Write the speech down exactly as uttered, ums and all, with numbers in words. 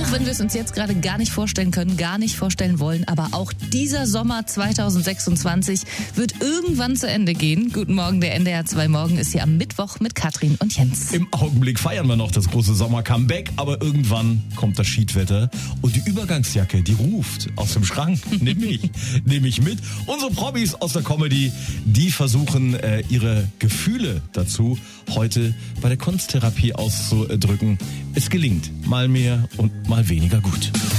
Auch wenn wir es uns jetzt gerade gar nicht vorstellen können, gar nicht vorstellen wollen, aber auch dieser Sommer zweitausendsechsundzwanzig wird irgendwann zu Ende gehen. Guten Morgen, der N D R zwei Morgen ist hier am Mittwoch mit Katrin und Jens. Im Augenblick feiern wir noch das große Sommer-Comeback, aber irgendwann kommt das Schiedwetter und die Übergangsjacke, die ruft aus dem Schrank. Nimm mich, nimm ich mit. Unsere Promis aus der Comedy, die versuchen äh, ihre Gefühle dazu heute bei der Kunsttherapie auszudrücken. Es gelingt mal mehr und mal weniger gut.